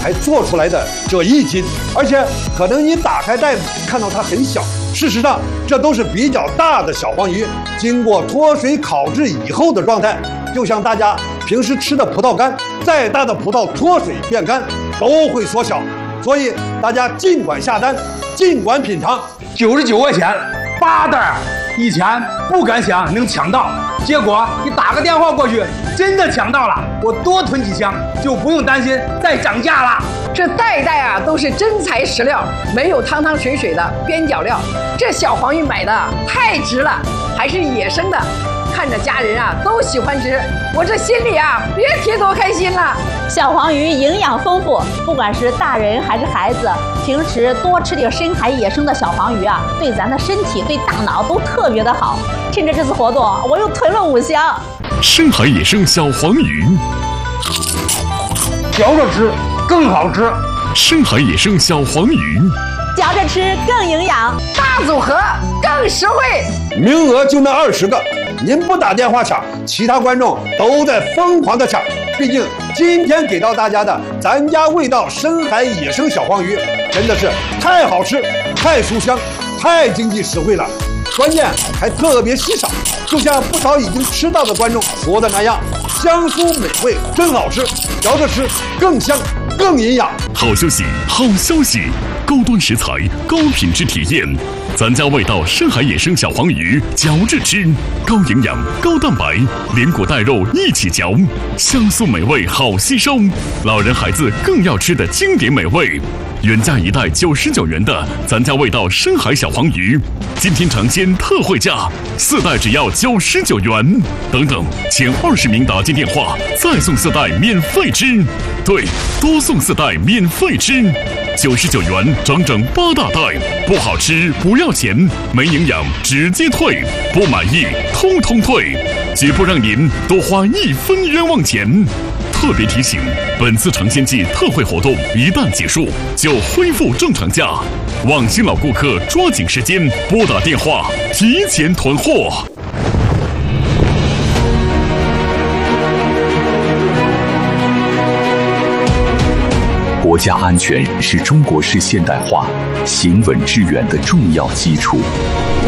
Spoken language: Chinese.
才做出来的这1斤，而且可能你打开袋子看到它很小，事实上这都是比较大的小黄鱼，经过脱水烤制以后的状态，就像大家平时吃的葡萄干，再大的葡萄脱水变干都会缩小，所以大家尽管下单，尽管品尝。 99块钱8袋，以前不敢想能抢到，结果你打个电话过去，真的抢到了，我多囤几箱就不用担心再涨价了。 这袋袋啊都是真材实料，没有汤汤水水的边角料。这小黄鱼买的太值了，还是野生的，看着家人啊都喜欢吃，我这心里啊别提多开心了。 小黄鱼营养丰富，不管是大人还是孩子，平时多吃点深海野生的小黄鱼啊，对咱的身体对大脑都特别的好。趁着这次活动，我又囤了5箱。 深海野生小黄鱼， 嚼着吃更好吃。 深海野生小黄鱼， 嚼着吃更营养， 大组合更实惠。 名额就那20个，您不打电话抢，其他观众都在疯狂的抢。毕竟今天给到大家的咱家味道深海野生小黄鱼，真的是太好吃、太书香、太经济实惠了，关键还特别稀少。就像不少已经吃到的观众说的那样，香酥美味，真好吃，嚼着吃更香更营养。 好消息，好消息！高端食材，高品质体验，咱家味道深海野生小黄鱼，嚼着吃，高营养、高蛋白，连骨带肉一起嚼，香酥美味好吸收，老人孩子更要吃的经典美味。原价1袋99元的咱家味道深海小黄鱼，今天尝鲜特惠价，4袋只要99元。等等，前20名打进电话，再送4袋免费吃。对，多送4袋免费吃，99元整整8大袋，不好吃不要钱，没营养直接退，不满意通通退，绝不让您多花1分冤枉钱。特别提醒，本次尝鲜季特惠活动一旦结束，就恢复正常价，望新老顾客抓紧时间拨打电话提前囤货。 国家安全是中国式现代化行稳致远的重要基础。